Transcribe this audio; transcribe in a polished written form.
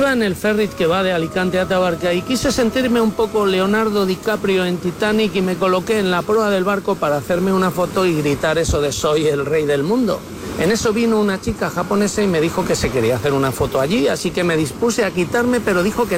Iba en el ferry que va de Alicante a Tabarca y quise sentirme un poco Leonardo DiCaprio en Titanic y me coloqué en la proa del barco para hacerme una foto y gritar eso de soy el rey del mundo. En eso vino una chica japonesa y me dijo que se quería hacer una foto allí, así que me dispuse a quitarme, pero dijo que